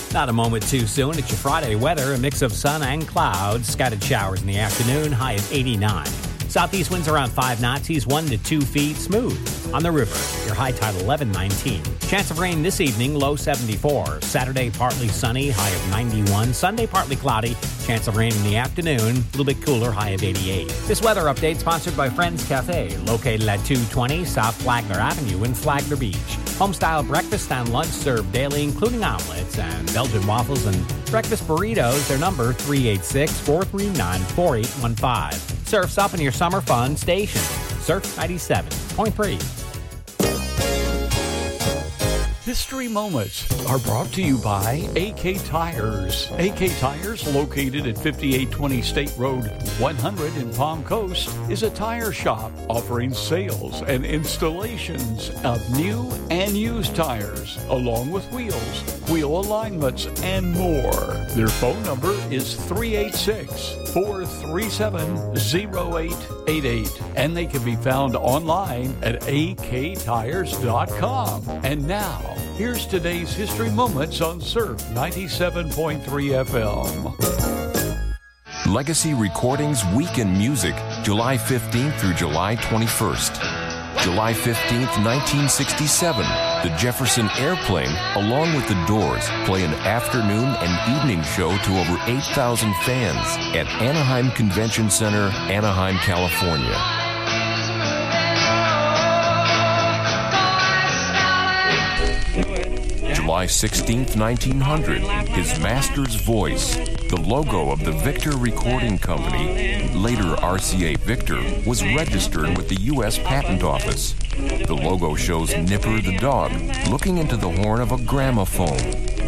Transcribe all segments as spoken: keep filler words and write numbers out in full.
Not a moment too soon. It's your Friday weather, a mix of sun and clouds. Scattered showers in the afternoon, high of eighty-nine. Southeast winds around five knots, east one to two feet, smooth. On the river, your high tide eleven nineteen. Chance of rain this evening, low seventy-four. Saturday, partly sunny, high of ninety-one. Sunday, partly cloudy. Chance of rain in the afternoon, a little bit cooler, high of eighty-eight. This weather update sponsored by Friends Cafe, located at two twenty South Flagler Avenue in Flagler Beach. Home-style breakfast and lunch served daily, including omelets and Belgian waffles and breakfast burritos. Their number, three eight six, four three nine, four eight one five. Surf's up in your summer fun station. Surf ninety-seven point three. History Moments are brought to you by A K Tires. A K Tires, located at fifty-eight twenty State Road one hundred in Palm Coast, is a tire shop offering sales and installations of new and used tires, along with wheels, wheel alignments, and more. Their phone number is three eight six, four three seven, zero eight eight eight, and they can be found online at a k tires dot com. And now, here's today's History Moments on Surf ninety-seven point three F M. Legacy Recordings Week in Music, July fifteenth through July twenty-first. July fifteenth, nineteen sixty-seven, the Jefferson Airplane, along with the Doors, play an afternoon and evening show to over eight thousand fans at Anaheim Convention Center, Anaheim, California. July sixteenth, nineteen hundred, his master's voice, the logo of the Victor Recording Company, later R C A Victor, was registered with the U S Patent Office. The logo shows Nipper the dog looking into the horn of a gramophone.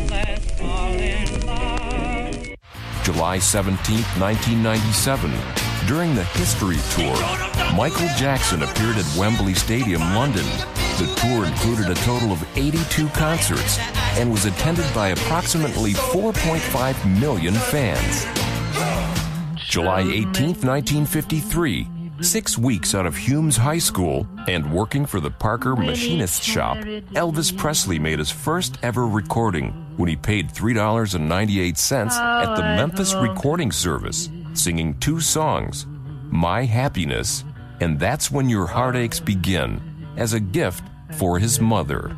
July seventeenth, nineteen ninety-seven, during the History Tour, Michael Jackson appeared at Wembley Stadium, London. The tour included a total of eighty-two concerts and was attended by approximately four point five million fans. July eighteenth, nineteen fifty-three, six weeks out of Humes High School and working for the Parker Machinist Shop, Elvis Presley made his first ever recording when he paid three dollars and ninety-eight cents at the Memphis Recording Service, singing two songs, My Happiness and That's When Your Heartaches Begin, as a gift for his mother.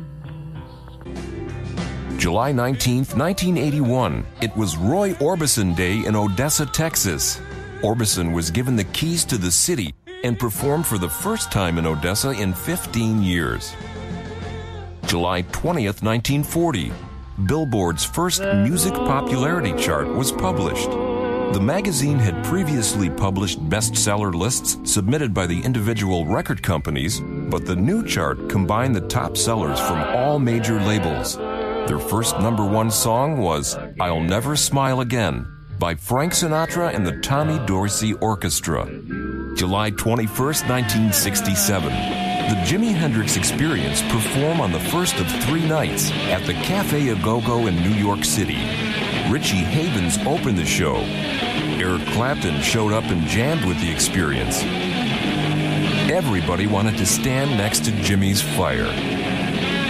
July nineteenth, nineteen eighty-one, it was Roy Orbison Day in Odessa, Texas. Orbison was given the keys to the city and performed for the first time in Odessa in fifteen years. July twentieth, nineteen forty, Billboard's first music popularity chart was published. The magazine had previously published bestseller lists submitted by the individual record companies, but the new chart combined the top sellers from all major labels. Their first number one song was I'll Never Smile Again by Frank Sinatra and the Tommy Dorsey Orchestra. July twenty-first, nineteen sixty-seven, the Jimi Hendrix Experience performed on the first of three nights at the Cafe A Go-Go in New York City. Richie Havens opened the show. Eric Clapton showed up and jammed with the Experience. Everybody wanted to stand next to Jimmy's fire.